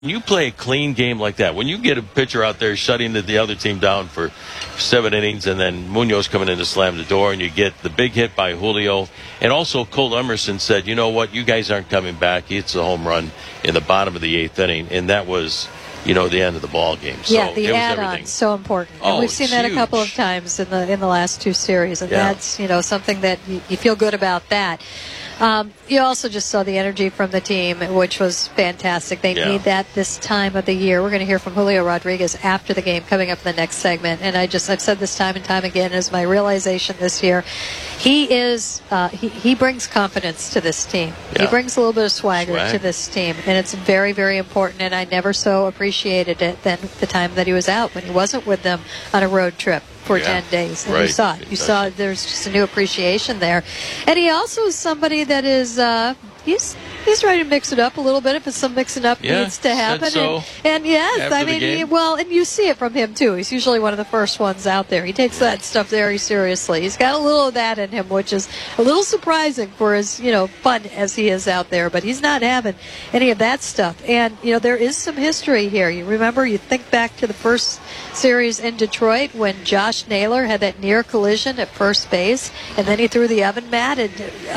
you play a clean game like that, when you get a pitcher out there shutting the other team down for 7 innings, and then Munoz coming in to slam the door, and you get the big hit by Julio, and also Cole Emerson said, you know what, you guys aren't coming back. He hits a home run in the bottom of the 8th inning, and that was, the end of the ball game. So yeah, the add-on so important. And we've seen that a couple of times in the last 2 series, and that's something that you feel good about that. You also just saw the energy from the team, which was fantastic. They need that this time of the year. We're going to hear from Julio Rodriguez after the game coming up in the next segment. And I've said this time and time again, is my realization this year. He brings confidence to this team. Yeah. He brings a little bit of swagger to this team. And it's very, very important. And I never so appreciated it than the time that he was out, when he wasn't with them on a road trip for 10 days. And you saw it. You saw there's just a new appreciation there. And he also is somebody that is he's ready to mix it up a little bit if some mixing up needs to happen. So. And yes, I mean, and you see it from him too. He's usually one of the first ones out there. He takes that stuff very seriously. He's got a little of that in him, which is a little surprising for as fun as he is out there. But he's not having any of that stuff. And there is some history here. You think back to the first series in Detroit when Josh Naylor had that near collision at first base, and then he threw the oven mitt, and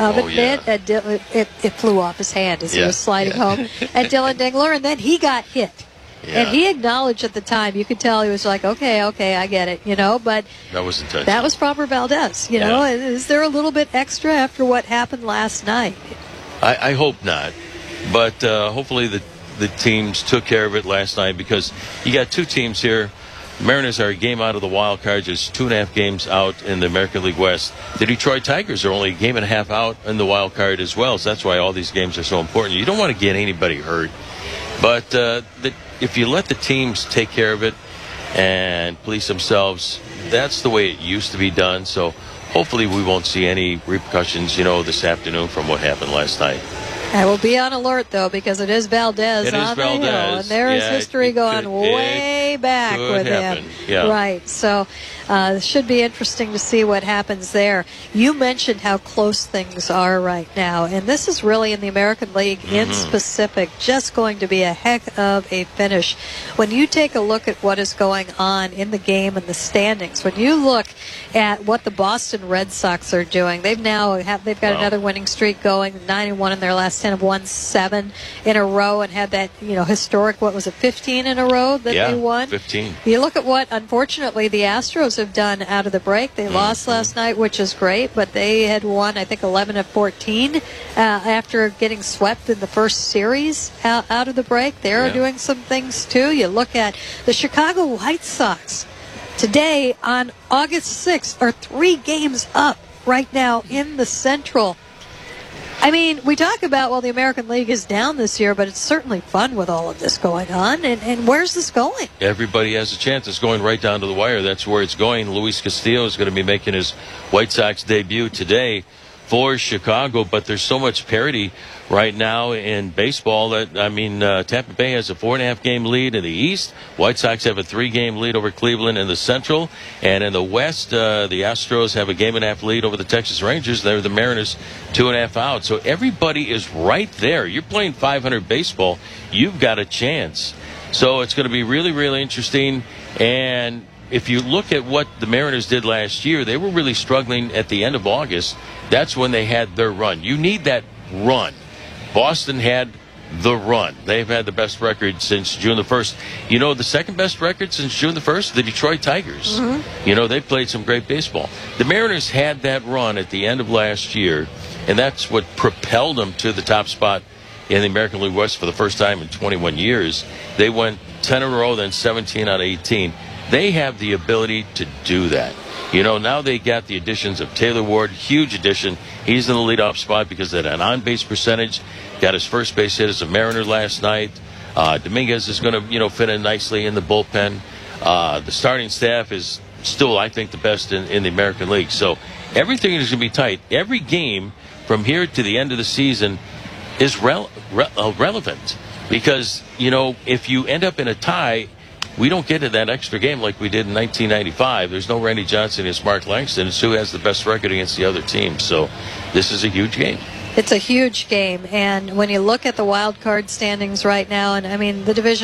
it flew off his hand as he was sliding home at Dylan Dingler, and then he got hit. Yeah. And he acknowledged at the time, you could tell he was like, okay, I get it, but that was intentional. That was Framber Valdez, Is there a little bit extra after what happened last night? I hope not, but hopefully the teams took care of it last night, because you got 2 teams here. Mariners are a game out of the wild card, just 2.5 games out in the American League West. The Detroit Tigers are only a game and a half out in the wild card as well, so that's why all these games are so important. You don't want to get anybody hurt, but if you let the teams take care of it and police themselves, that's the way it used to be done. So hopefully we won't see any repercussions, this afternoon from what happened last night. I will be on alert, though, because it is Valdez on the hill, and there is history going way back with him. Yeah. Right, so it should be interesting to see what happens there. You mentioned how close things are right now, and this is really in the American League in specific just going to be a heck of a finish. When you take a look at what is going on in the game and the standings, when you look at what the Boston Red Sox are doing, they've got another winning streak going, 9-1 in their last 10, have won 7 in a row, and had that historic, 15 in a row that they won? 15. You look at what, unfortunately, the Astros have done out of the break. They lost last night, which is great, but they had won, I think, 11 of 14 after getting swept in the first series out of the break. They're doing some things, too. You look at the Chicago White Sox today on August 6th are 3 games up right now in the Central. I mean, we talk about, the American League is down this year, but it's certainly fun with all of this going on. And where's this going? Everybody has a chance. It's going right down to the wire. That's where it's going. Luis Castillo is going to be making his White Sox debut today for Chicago, but there's so much parity right now in baseball that, Tampa Bay has a 4.5 game lead in the East. White Sox have a 3 game lead over Cleveland in the Central. And in the West, the Astros have a 1.5 game lead over the Texas Rangers. They're the Mariners 2.5 out. So everybody is right there. You're playing 500 baseball. You've got a chance. So it's going to be really, really interesting. And if you look at what the Mariners did last year, they were really struggling at the end of August. That's when they had their run. You need that run. Boston had the run. They've had the best record since June the 1st. The second best record since June the 1st, the Detroit Tigers. They've played some great baseball. The Mariners had that run at the end of last year, and that's what propelled them to the top spot in the American League West for the first time in 21 years. They went 10 in a row, then 17 out of 18. They have the ability to do that. Now they got the additions of Taylor Ward, huge addition. He's in the leadoff spot because of that on-base percentage. Got his first base hit as a Mariner last night. Dominguez is going to, fit in nicely in the bullpen. The starting staff is still, I think, the best in the American League. So everything is going to be tight. Every game from here to the end of the season is relevant because, if you end up in a tie, we don't get to that extra game like we did in 1995. There's no Randy Johnson. It's Mark Langston. It's who has the best record against the other team. So this is a huge game. It's a huge game, and when you look at the wild card standings right now, and I mean the division